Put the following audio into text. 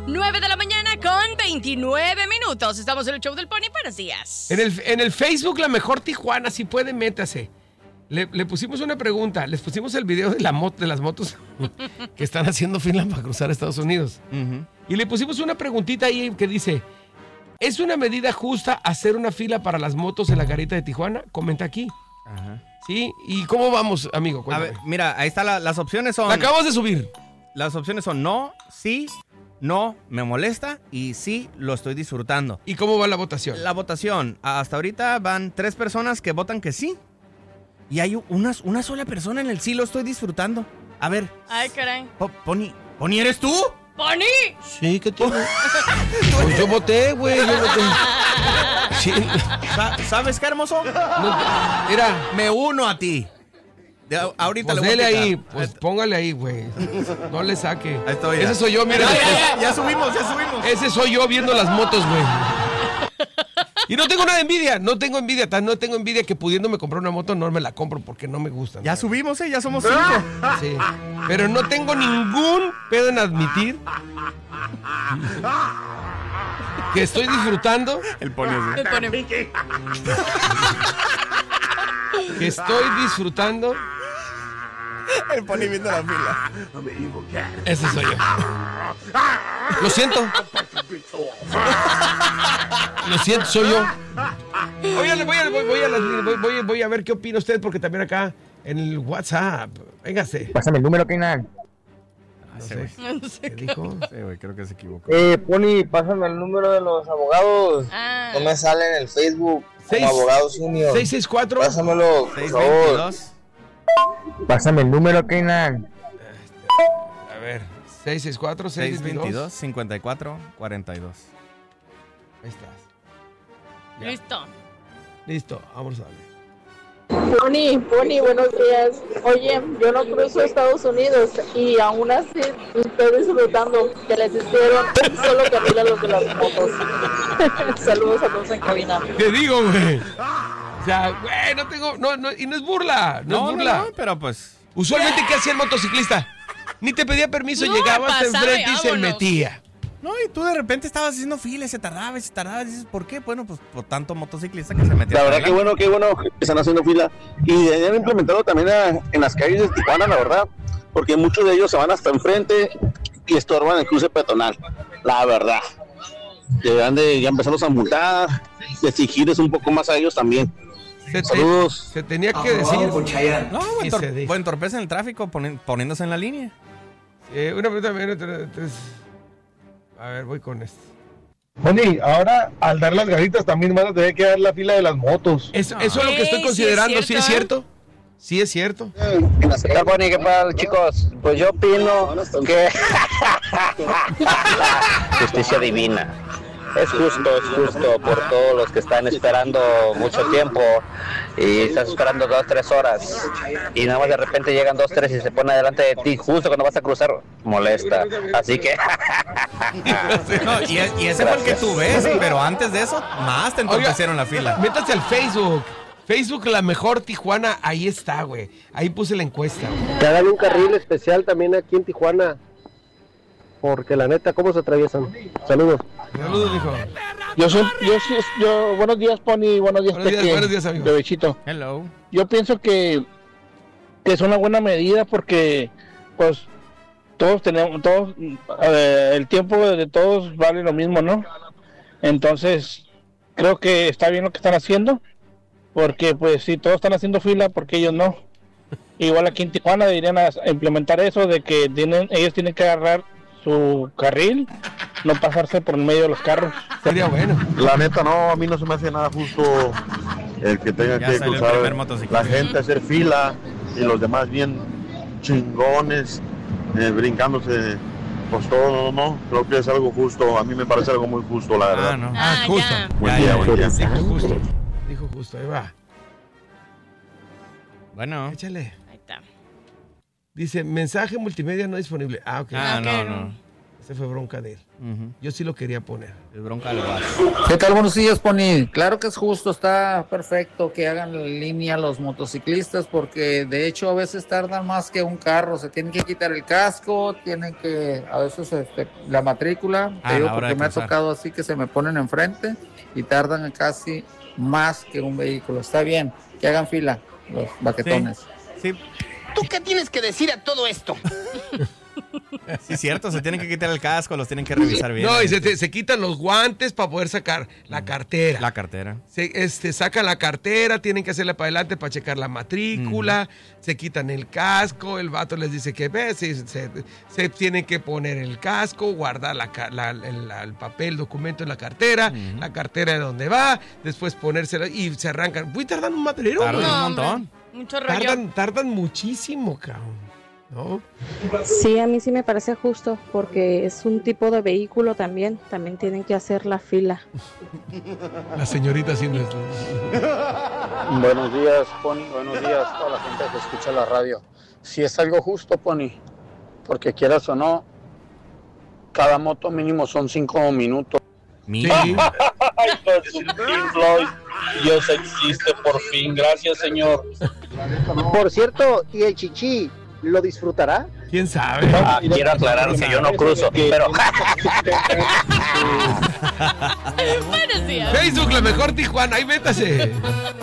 9 de la mañana con 29 minutos. Estamos en el show del Pony. Buenos días. En el Facebook La Mejor Tijuana, si puede, métase. Le pusimos una pregunta. Les pusimos el video de las motos que están haciendo fila para cruzar a Estados Unidos. Uh-huh. Y le pusimos una preguntita ahí que dice: ¿es una medida justa hacer una fila para las motos en la Garita de Tijuana? Comenta aquí. Ajá. ¿Sí? ¿Y cómo vamos, amigo? Cuéntame. A ver, mira, ahí está las opciones son... La acabamos de subir. Las opciones son no, sí, no, me molesta y sí, lo estoy disfrutando. ¿Y cómo va la votación? La votación, hasta ahorita van 3 personas que votan que sí. Y hay una sola persona en el sí, lo estoy disfrutando. A ver. Ay, caray. Pony, ¿eres tú? ¡Pony! Sí, ¿qué tiene? Pues yo voté, güey, yo voté. Sí. ¿Sabes qué, hermoso? No, mira. Me uno a ti. Ahorita pues le voy a ahí, pues póngale ahí, güey. No le saque. Ahí estoy. Ese soy yo, mira. Ya subimos. Ese soy yo viendo las motos, güey. Y no tengo nada de envidia, no tengo envidia que pudiéndome comprar una moto no me la compro porque no me gustan. Ya subimos, ya somos 5. Sí, pero no tengo ningún pedo en admitir que estoy disfrutando. El Pony así. El Pony. Que estoy disfrutando. El Pony viendo la fila. Ese soy yo. Lo siento. Lo siento, soy yo. Oye, voy a ver qué opina usted, porque también acá en el WhatsApp. Véngase. Pásame el número, Keinan. No sé. ¿Qué dijo? Sí, güey, creo que se equivocó. Pony, pásame el número de los abogados. No me sale en el Facebook como Abogados Unión. 664. Pásamelo, por favor. Pásame el número, Keinan. A ver, 664-622-5442. Ahí estás. Ya. Listo, vamos a darle. Pony, buenos días. Oye, yo no cruzo Estados Unidos y aún así estoy disfrutando que les hicieron un solo carril a los de las motos. Saludos a todos en cabina. ¿Qué digo, güey? O sea, güey, no tengo, y no es burla, no es burla. No, pero pues... Usualmente, ¿qué hacía el motociclista? Ni te pedía permiso, llegaba hasta enfrente y se metía. No, y tú de repente estabas haciendo fila y se tardaba, dices, ¿por qué? Bueno, pues por tanto motociclista que se metía. La verdad, qué bueno que están haciendo fila. Y deberían implementarlo también en las calles de Tijuana, la verdad, porque muchos de ellos se van hasta enfrente y estorban el cruce peatonal, la verdad. Deberían de ya empezarlos a multar, de exigirles un poco más a ellos también. Saludos. Se tenía que decir. No, entorpecen el tráfico poniéndose en la línea. Una pregunta. A ver, voy con esto. Pony, ahora al dar las garitas también van a tener que dar la fila de las motos. Eso es lo que estoy considerando. ¿Sí es cierto? Sí es cierto. ¿Qué tal, Pony? ¿Qué tal, chicos? Pues yo opino que justicia divina. Es justo por todos los que están esperando mucho tiempo y estás esperando 2-3 horas y nada más de repente llegan 2-3 y se ponen adelante de ti justo cuando vas a cruzar, molesta. Así que... No, y ese fue el que tú ves, pero antes de eso, más te entorpecieron la fila. Métase al Facebook. Facebook La Mejor Tijuana, ahí está, güey. Ahí puse la encuesta. Que hagan un carril especial también aquí en Tijuana. Porque la neta, ¿cómo se atraviesan? Saludos. Saludos, hijo. Yo, buenos días, Pony, buenos días, buenos días, amigo. Bebechito. Hello. Yo pienso que es una buena medida porque, pues, el tiempo de todos vale lo mismo, ¿no? Entonces, creo que está bien lo que están haciendo, porque, pues, si todos están haciendo fila, porque ellos no. Igual aquí en Tijuana deberían implementar eso de que ellos tienen que agarrar su carril, no pasarse por el medio de los carros. Sería bueno. La neta, no, a mí no se me hace nada justo el que tenga que cruzar la gente, hacer fila y los demás bien chingones, brincándose, pues todo, no, creo que es algo justo, a mí me parece algo muy justo, la verdad. Justo. Buen día. Dijo justo, ahí va. Bueno. Échale. Dice, mensaje multimedia no disponible. Ok. No. Ese fue bronca de él. Yo sí lo quería poner. Es bronca del bar. ¿Qué tal? Buenos días, Pony. Claro que es justo, está perfecto que hagan la línea los motociclistas, porque de hecho a veces tardan más que un carro. Se tienen que quitar el casco, tienen que, a veces la matrícula. Te digo porque me ha tocado así que se me ponen enfrente y tardan casi más que un vehículo. Está bien, que hagan fila los baquetones. Sí. ¿Tú qué tienes que decir a todo esto? Sí, cierto, se tienen que quitar el casco, los tienen que revisar bien. No, y se quitan los guantes para poder sacar la cartera. La cartera. Sacan la cartera, tienen que hacerle para adelante para checar la matrícula, se quitan el casco, el vato les dice que se tienen que poner el casco, guardar el papel, documento en la cartera de donde va, después ponérselo y se arrancan. Uy, tardan un material. Tardan un montón. Mucho rollo. Tardan muchísimo, cabrón. ¿No? Sí, a mí sí me parece justo, porque es un tipo de vehículo también tienen que hacer la fila. La señorita haciendo esto. Buenos días, Pony, buenos días a toda la gente que escucha la radio. Si es algo justo, Pony, porque quieras o no, cada moto mínimo son 5 minutos. Sí. Dios existe por fin, gracias Señor. Por cierto, ¿y el chichi lo disfrutará? ¿Quién sabe? Quiero aclarar que yo no cruzo, pero... Buenos días. Facebook, la mejor Tijuana, ahí métase.